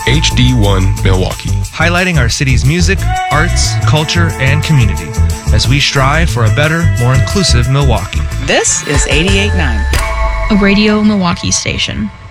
HD1 Milwaukee. Highlighting our city's music, arts, culture, and community as we strive for a better, more inclusive Milwaukee. This is 88.9. A Radio Milwaukee station.